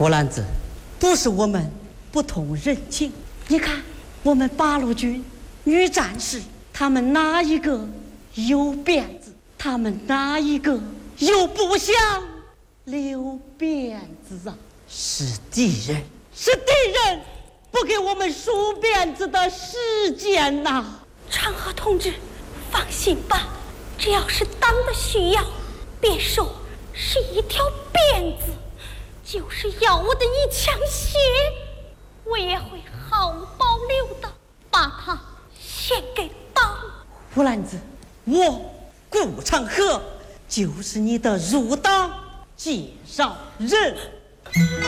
胡兰子，不是我们不通人情。你看，我们八路军女战士，她们哪一个有辫子？她们哪一个又不想留辫子啊？是敌人，是敌人不给我们梳辫子的时间呐！ 长河同志，放心吧，只要是党的需要，别说是一条辫子，就是要我的一腔血，我也会毫无保留的把它献给党。 胡兰子，我顾长河就是你的入党介绍人。